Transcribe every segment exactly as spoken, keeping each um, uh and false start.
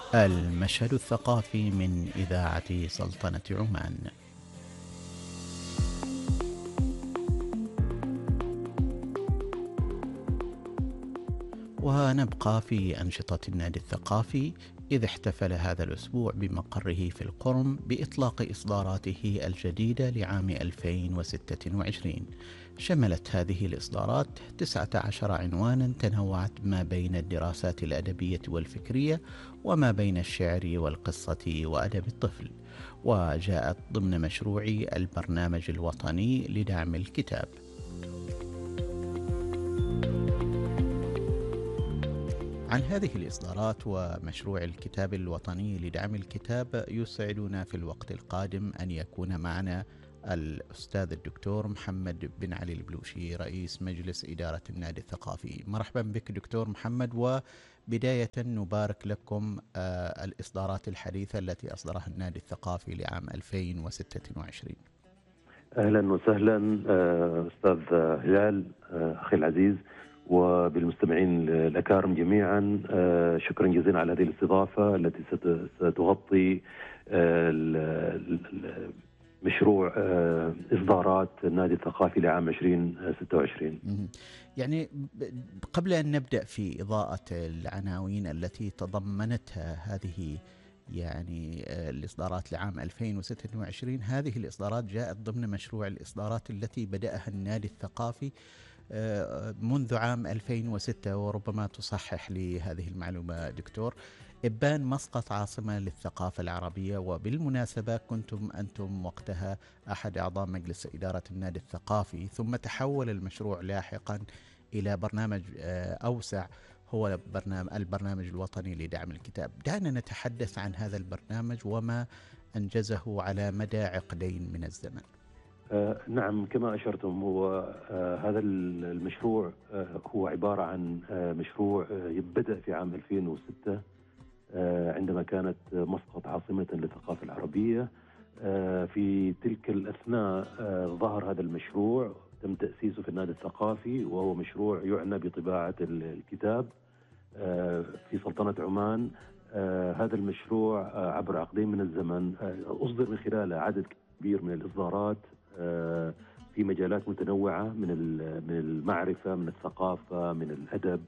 المشهد الثقافي من إذاعة سلطنة عمان. ونبقى في أنشطة النادي الثقافي، إذ احتفل هذا الأسبوع بمقره في القرم بإطلاق إصداراته الجديدة لعام ألفين وستة وعشرين. شملت هذه الإصدارات تسعة عشر عنوانا تنوعت ما بين الدراسات الأدبية والفكرية وما بين الشعر والقصة وأدب الطفل، وجاءت ضمن مشروع البرنامج الوطني لدعم الكتاب. عن هذه الإصدارات ومشروع الكتاب الوطني لدعم الكتاب يسعدنا في الوقت القادم أن يكون معنا الأستاذ الدكتور محمد بن علي البلوشي، رئيس مجلس إدارة النادي الثقافي. مرحبا بك دكتور محمد، وبداية نبارك لكم آه الإصدارات الحديثة التي أصدرها النادي الثقافي لعام ألفين وستة وعشرين. أهلا وسهلا أستاذ هلال أخي العزيز، وبالمستمعين الأكارم جميعا. شكرا جزيلا على هذه الاستضافة التي ستغطي مشروع إصدارات النادي الثقافي لعام ألفين وستة وعشرين. يعني قبل أن نبدأ في إضاءة العناوين التي تضمنتها هذه يعني الإصدارات لعام ألفين وستة وعشرين، هذه الإصدارات جاءت ضمن مشروع الإصدارات التي بدأها النادي الثقافي منذ عام ألفين وستة، وربما تصحح لي هذه المعلومة دكتور. إبان مسقط عاصمة للثقافة العربية، وبالمناسبة كنتم أنتم وقتها أحد أعضاء مجلس إدارة النادي الثقافي، ثم تحول المشروع لاحقا إلى برنامج أوسع هو برنامج البرنامج الوطني لدعم الكتاب. دعنا نتحدث عن هذا البرنامج وما أنجزه على مدى عقدين من الزمن. آه نعم، كما أشرتم، هو آه هذا المشروع آه هو عبارة عن آه مشروع آه بدأ في عام ألفين وستة آه عندما كانت مسقط عاصمة للثقافة العربية. آه في تلك الأثناء آه ظهر هذا المشروع، تم تأسيسه في النادي الثقافي، وهو مشروع يعنى بطباعة الكتاب آه في سلطنة عمان. آه هذا المشروع آه عبر عقدين من الزمن آه أصدر من خلاله عدد كبير من الإصدارات في مجالات متنوعة، من من المعرفة، من الثقافة، من الأدب.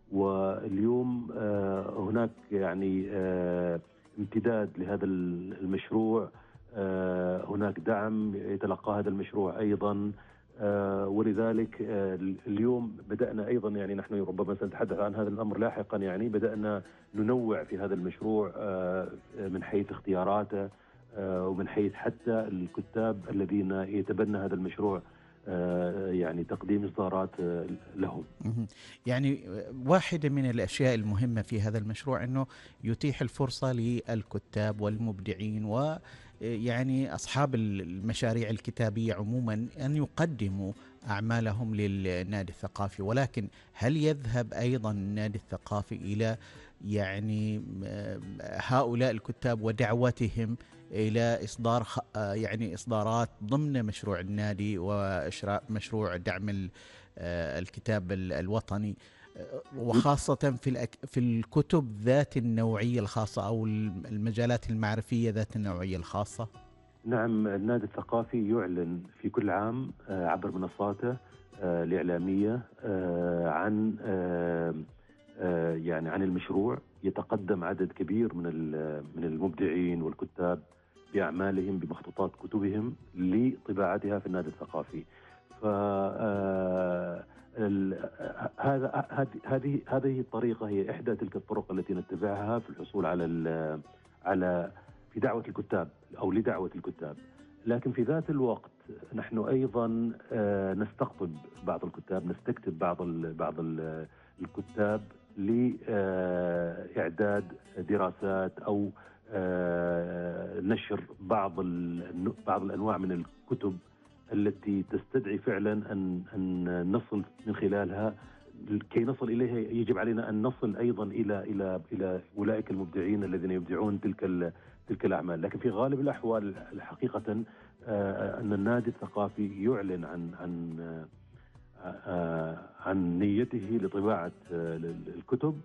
واليوم هناك يعني امتداد لهذا المشروع، هناك دعم يتلقى هذا المشروع أيضا، ولذلك اليوم بدأنا أيضا، يعني نحن ربما سنتحدث عن هذا الأمر لاحقا، يعني بدأنا ننوع في هذا المشروع من حيث اختياراته ومن حيث حتى الكتاب الذين يتبنى هذا المشروع يعني تقديم إصدارات لهم. يعني واحدة من الأشياء المهمة في هذا المشروع أنه يتيح الفرصة للكتاب والمبدعين ويعني أصحاب المشاريع الكتابية عموما أن يقدموا أعمالهم للنادي الثقافي. ولكن هل يذهب أيضا النادي الثقافي إلى يعني هؤلاء الكتاب ودعوتهم إلى إصدار يعني إصدارات ضمن مشروع النادي وإشراء مشروع دعم الكتاب الوطني، وخاصة في في الكتب ذات النوعية الخاصة أو المجالات المعرفية ذات النوعية الخاصة؟ نعم، النادي الثقافي يعلن في كل عام عبر منصاته الإعلامية عن يعني عن المشروع. يتقدم عدد كبير من من المبدعين والكتاب بأعمالهم بمخطوطات كتبهم لطباعتها في النادي الثقافي. ف هذا هذه هذه الطريقة هي إحدى تلك الطرق التي نتبعها في الحصول على على في دعوة الكتاب أو لدعوة الكتاب. لكن في ذات الوقت نحن أيضا نستقطب بعض الكتاب، نستكتب بعض بعض الكتاب لإعداد دراسات أو نشر بعض بعض الأنواع من الكتب التي تستدعي فعلا أن أن نصل من خلالها. كي نصل إليها يجب علينا أن نصل أيضا إلى إلى إلى أولئك المبدعين الذين يبدعون تلك تلك الأعمال. لكن في غالب الأحوال حقيقة أن النادي الثقافي يعلن عن عن عن نيته لطباعة الكتب،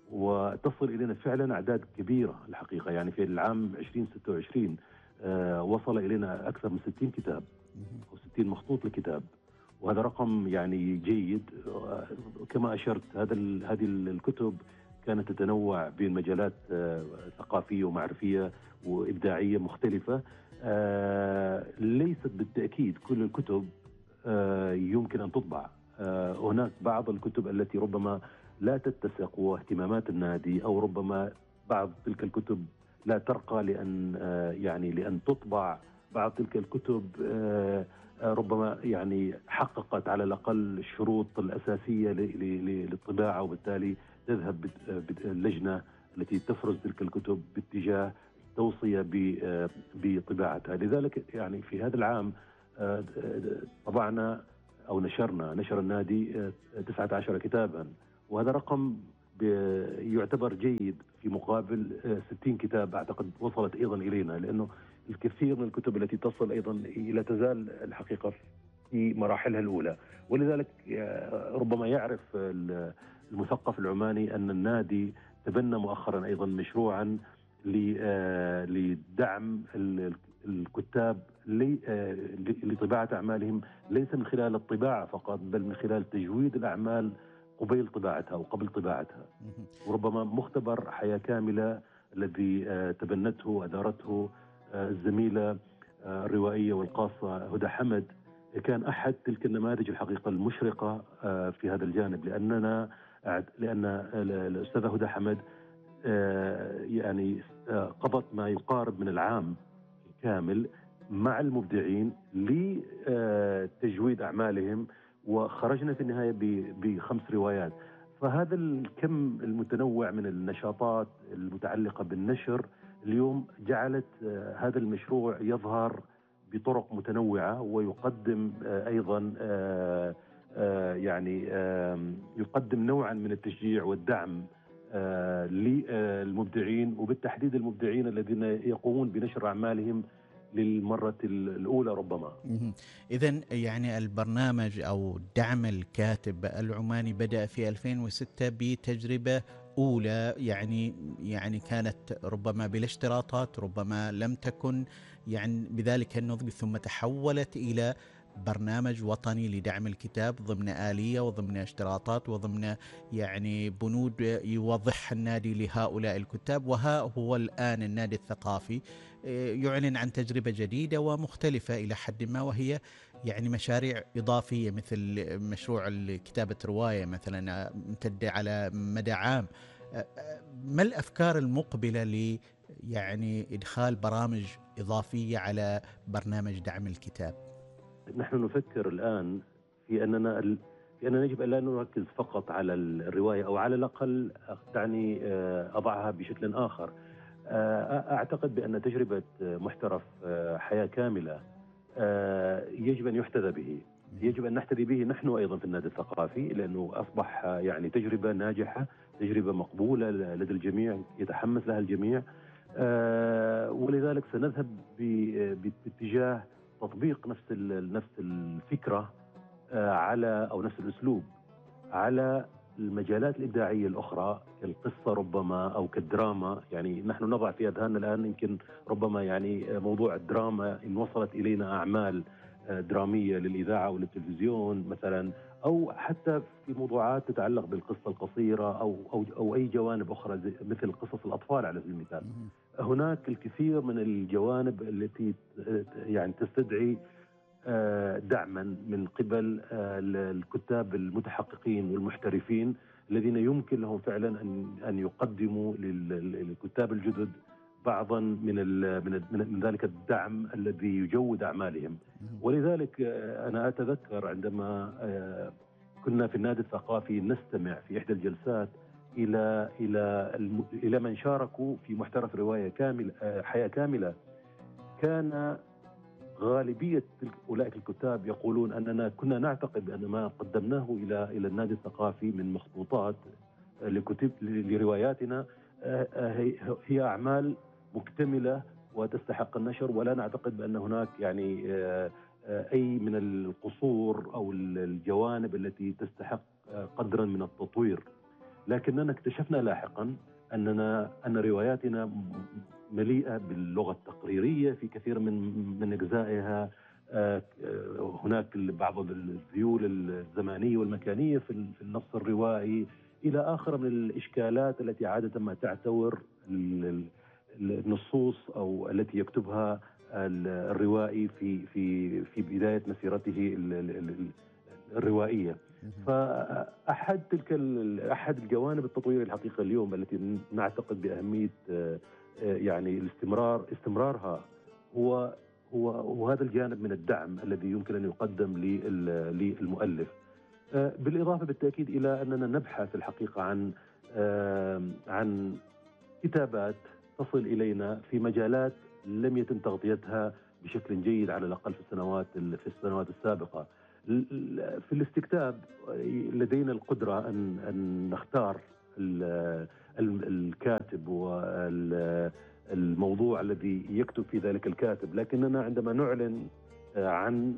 وتصل إلينا فعلا أعداد كبيرة الحقيقة. يعني في العام ألفين وستة وعشرين آه، وصل إلينا أكثر من ستين كتاب أو ستين مخطوط لكتاب، وهذا رقم يعني جيد. آه، كما أشرت، هذا هذه الكتب كانت تتنوع بين مجالات آه، ثقافية ومعرفية وإبداعية مختلفة. آه، ليست بالتأكيد كل الكتب آه، يمكن أن تطبع. آه، هناك بعض الكتب التي ربما لا تتسق واهتمامات النادي، أو ربما بعض تلك الكتب لا ترقى لأن آه، يعني لأن تطبع. بعض تلك الكتب آه، آه، ربما يعني حققت على الأقل الشروط الأساسية ل- ل- ل- للطباعة، وبالتالي تذهب بت- بت- اللجنة التي تفرز تلك الكتب باتجاه توصية ب- آه، بطباعتها. لذلك يعني في هذا العام آه، طبعنا أو نشرنا نشر النادي آه، تسعة عشر كتابا، وهذا رقم ب- يعتبر جيد في مقابل آه، ستين كتاب أعتقد وصلت أيضا إلينا، لأنه الكثير من الكتب التي تصل أيضا لا تزال الحقيقة في مراحلها الأولى. ولذلك آه، ربما يعرف ال- المثقف العماني أن النادي تبنى مؤخرا أيضا مشروعا ل- آه، لدعم ال- الكتاب لي- آه، لطباعة أعمالهم، ليس من خلال الطباعة فقط بل من خلال تجويد الأعمال قبيل طباعتها أو قبل طباعتها. وربما مختبر حياة كاملة الذي آه، تبنته وأدارته آه، الزميلة آه، الروائية والقاصة هدى حمد كان أحد تلك النماذج الحقيقة المشرقة آه، في هذا الجانب. لأننا لأن الأستاذة هدى حمد آه، يعني آه، قضت ما يقارب من العام كامل مع المبدعين لتجويد أعمالهم، وخرجنا في النهاية ب- بخمس روايات. فهذا الكم المتنوع من النشاطات المتعلقة بالنشر اليوم جعلت آه، هذا المشروع يظهر بطرق متنوعة، ويقدم آه، أيضا آه، آه، يعني آم، يقدم نوعا من التشجيع والدعم آه، للمبدعين، وبالتحديد المبدعين الذين يقومون بنشر أعمالهم للمرة الأولى ربما. إذن يعني البرنامج أو دعم الكاتب العماني بدأ في ألفين وستة بتجربة أولى، يعني يعني كانت ربما بلا اشتراطات، ربما لم تكن يعني بذلك النضج، ثم تحولت إلى برنامج وطني لدعم الكتاب ضمن آلية وضمن اشتراطات وضمن يعني بنود يوضحها النادي لهؤلاء الكتاب. وها هو الآن النادي الثقافي يعلن عن تجربة جديدة ومختلفة إلى حد ما، وهي يعني مشاريع إضافية مثل مشروع كتابة رواية مثلا امتد على مدى عام. ما الأفكار المقبلة ل يعني إدخال برامج إضافية على برنامج دعم الكتاب؟ نحن نفكر الآن في أننا في أننا يجب أن لا نركز فقط على الرواية، أو على الأقل دعني أضعها بشكل آخر. أعتقد بأن تجربة محترف حياة كاملة يجب أن يحتذى به، يجب أن نحتذي به نحن أيضا في النادي الثقافي، لأنه أصبح يعني تجربة ناجحة، تجربة مقبولة لدى الجميع، يتحمس لها الجميع. ولذلك سنذهب باتجاه تطبيق نفس نفس الفكرة على أو نفس الأسلوب على المجالات الإبداعية الأخرى كالقصة ربما أو كالدراما. يعني نحن نضع في أذهاننا الآن يمكن ربما يعني موضوع الدراما، إن وصلت إلينا أعمال درامية للإذاعة أو للتلفزيون مثلا، أو حتى في موضوعات تتعلق بالقصة القصيرة أو أو أو أي جوانب أخرى مثل قصص الأطفال على سبيل المثال. هناك الكثير من الجوانب التي يعني تستدعي دعما من قبل الكتاب المتحققين والمحترفين الذين يمكن لهم فعلا ان ان يقدموا للكتاب الجدد بعضا من من من ذلك الدعم الذي يجود اعمالهم. ولذلك انا اتذكر عندما كنا في النادي الثقافي نستمع في احدى الجلسات الى الى الى من شاركوا في محترف روايه كامل حياه كامله، كان غالبية أولئك الكتاب يقولون أننا كنا نعتقد أن ما قدمناه إلى إلى النادي الثقافي من مخطوطات لكتب لرواياتنا هي أعمال مكتملة وتستحق النشر، ولا نعتقد بأن هناك يعني أي من القصور أو الجوانب التي تستحق قدرا من التطوير. لكننا اكتشفنا لاحقا أننا أن رواياتنا مليئة باللغة التقريرية في كثير من من أجزائها. هناك بعض الذيول الزمانية والمكانية في النص الروائي إلى آخر من الإشكالات التي عادة ما تعتور النصوص أو التي يكتبها الروائي في في في بداية مسيرته الروائية. فأحد تلك أحد الجوانب التطوير الحقيقة اليوم التي نعتقد بأهمية يعني الاستمرار استمرارها هو هو هو هذا الجانب من الدعم الذي يمكن أن يقدم للمؤلف، بالإضافة بالتأكيد إلى أننا نبحث الحقيقة عن عن كتابات تصل إلينا في مجالات لم يتم تغطيتها بشكل جيد على الأقل في السنوات في السنوات السابقة. في الاستكتاب لدينا القدرة أن أن نختار الكاتب والموضوع الذي يكتب في ذلك الكاتب، لكننا عندما نعلن عن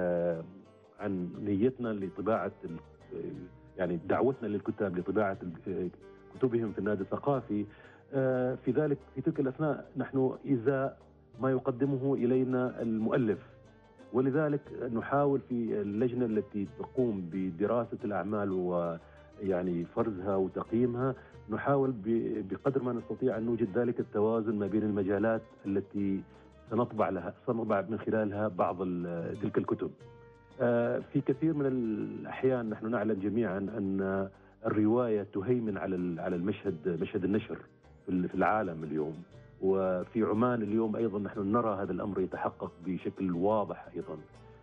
عن نيتنا لطباعة يعني دعوتنا للكتاب لطباعة كتبهم في النادي الثقافي، في ذلك في تلك الأثناء نحن إذا ما يقدمه إلينا المؤلف، ولذلك نحاول في اللجنة التي تقوم بدراسة الأعمال ويعني فرزها وتقييمها، نحاول بقدر ما نستطيع أن نوجد ذلك التوازن ما بين المجالات التي سنطبع لها سنطبع من خلالها بعض تلك الكتب. في كثير من الأحيان نحن نعلم جميعا أن الرواية تهيمن على على المشهد مشهد النشر في العالم اليوم، وفي عمان اليوم أيضا نحن نرى هذا الأمر يتحقق بشكل واضح أيضا.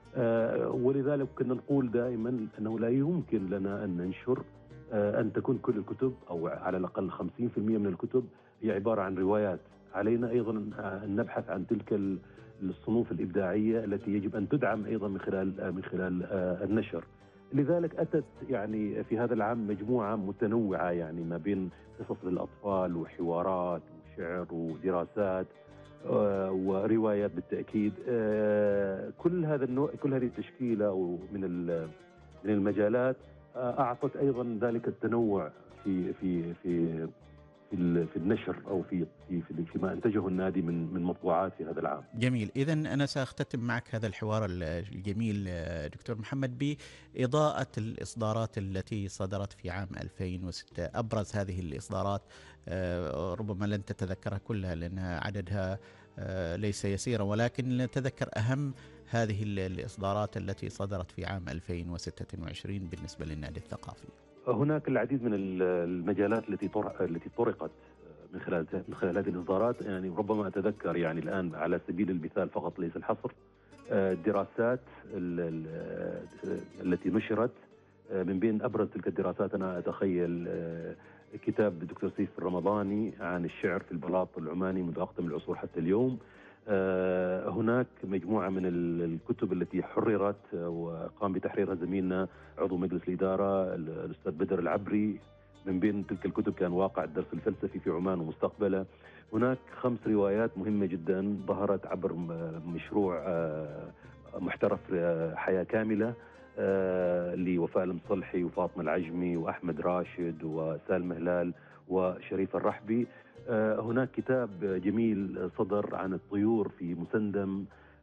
ولذلك كنا نقول دائما أنه لا يمكن لنا أن ننشر أن تكون كل الكتب أو على الأقل خمسين بالمئة من الكتب هي عبارة عن روايات. علينا أيضا أن نبحث عن تلك الصنوف الإبداعية التي يجب أن تدعم أيضا من خلال من خلال النشر. لذلك أتت يعني في هذا العام مجموعة متنوعة يعني ما بين قصص للأطفال وحوارات وشعر ودراسات وروايات بالتأكيد. كل هذا النوع كل هذه التشكيلة من من المجالات أعطت أيضا ذلك التنوع في في في في في النشر او في في فيما انتجه النادي من من مطبوعات في هذا العام. جميل. اذا انا ساختتم معك هذا الحوار الجميل دكتور محمد باضاءه الاصدارات التي صدرت في عام ألفين وستة. ابرز هذه الاصدارات ربما لن تتذكرها كلها لانها عددها ليس يسيرا، ولكن نتذكر اهم هذه الاصدارات التي صدرت في عام ألفين وستة وعشرين بالنسبه للنادي الثقافي. هناك العديد من المجالات التي التي طرقت من خلال من خلال هذه الاصدارات، يعني ربما اتذكر يعني الان على سبيل المثال فقط ليس الحصر الدراسات التي نشرت. من بين ابرز تلك الدراسات انا اتخيل كتاب الدكتور سيف الرمضاني عن الشعر في البلاط العماني منذ اقدم العصور حتى اليوم. هناك مجموعة من الكتب التي حررت وقام بتحريرها زميلنا عضو مجلس الإدارة الأستاذ بدر العبري. من بين تلك الكتب كان واقع الدرس الفلسفي في عمان ومستقبله. هناك خمس روايات مهمة جدا ظهرت عبر مشروع محترف حياة كاملة لوفاء المصلحي وفاطمة العجمي وأحمد راشد وسالم هلال وشريف الرحبي. هناك كتاب جميل صدر عن الطيور في مسندم.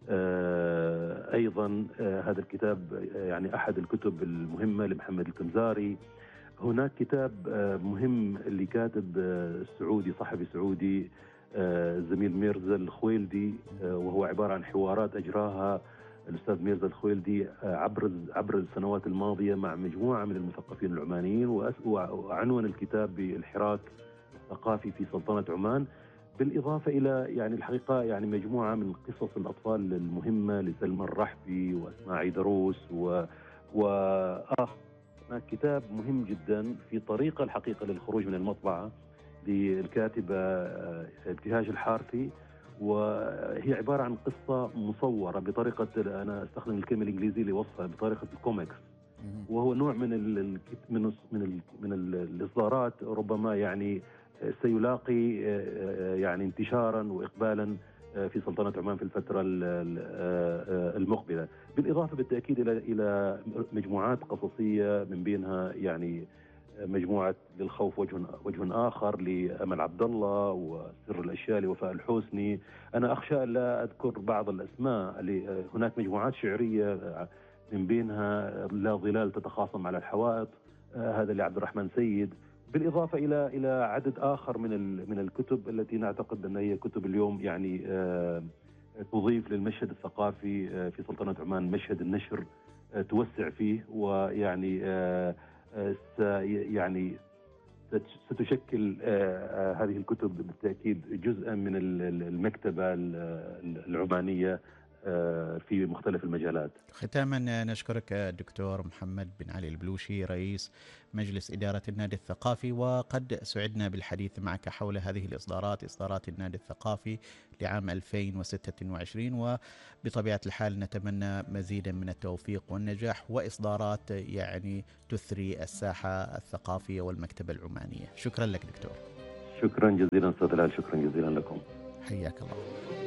أيضا هذا الكتاب يعني أحد الكتب المهمة لمحمد الكمزاري. هناك كتاب مهم لكاتب سعودي صحفي سعودي زميل ميرزا الخويلدي، وهو عبارة عن حوارات أجراها الأستاذ ميرزا الخويلدي عبر عبر السنوات الماضية مع مجموعة من المثقفين العمانيين، وعنوان الكتاب بالحراك الثقافي في سلطنة عمان، بالإضافة إلى يعني الحقيقة يعني مجموعة من قصص الأطفال المهمة لسلمى الرحبي وأسماء عيدروس و وآخر. كتاب مهم جدا في طريقة الحقيقة للخروج من المطبعة للكاتبة ابتهاج الحارثي، وهي عبارة عن قصة مصورة بطريقة، أنا أستخدم الكلمة الإنجليزية لوصفها بطريقة الكوميكس، وهو نوع من ال من ال من ال من الإصدارات ربما يعني سيلاقي يعني انتشارا وإقبالا في سلطنة عمان في الفترة المقبلة، بالإضافة بالتأكيد إلى إلى مجموعات قصصية من بينها يعني مجموعة للخوف وجه وجه آخر لأمل عبد الله وسر الأشياء لوفاء الحوسني. أنا أخشى لا أذكر بعض الأسماء. هناك مجموعات شعرية من بينها لا ظلال تتخاصم على الحوائط، هذا لعبد الرحمن سيد، بالإضافة إلى إلى عدد آخر من من الكتب التي نعتقد أن هي كتب اليوم يعني تضيف للمشهد الثقافي في سلطنة عمان مشهد النشر، توسع فيه، ويعني يعني ستشكل هذه الكتب بالتأكيد جزءا من المكتبة العمانية في مختلف المجالات. ختاما نشكرك الدكتور محمد بن علي البلوشي رئيس مجلس إدارة النادي الثقافي، وقد سعدنا بالحديث معك حول هذه الإصدارات، إصدارات النادي الثقافي لعام ألفين وستة وعشرين، وبطبيعة الحال نتمنى مزيدا من التوفيق والنجاح وإصدارات يعني تثري الساحة الثقافية والمكتبة العمانية. شكرا لك دكتور. شكرا جزيلا أستاذ هلال، شكرا جزيلا لكم. حياك الله.